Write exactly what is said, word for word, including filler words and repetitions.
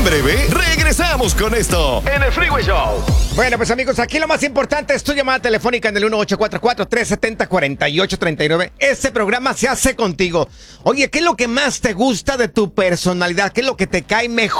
breve, regresamos con esto en el Freeway Show. Bueno, pues amigos, aquí lo más importante es tu llamada telefónica en el uno ocho cuatro cuatro, tres siete cero, cuatro ocho tres nueve. Este programa se hace contigo. Oye, ¿qué es lo que más te gusta de tu personalidad? ¿Qué es lo que te cae mejor?